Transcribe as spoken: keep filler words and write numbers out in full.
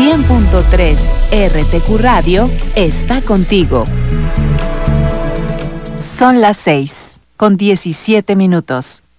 cien punto tres R T Q Radio está contigo. Son las seis, con diecisiete minutos.